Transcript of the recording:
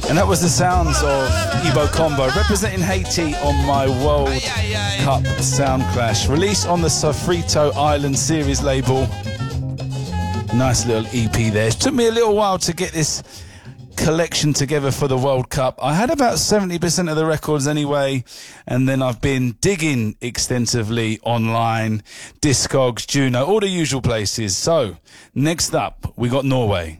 And that was the sounds of Ibo Combo representing Haiti on my World Cup Sound Clash, released on the Sofrito Island series label. Nice little EP there. It took me a little while to get this collection together for the World Cup. I had about 70% of the records anyway, and then I've been digging extensively online, Discogs, Juno, all the usual places. So next up we got Norway.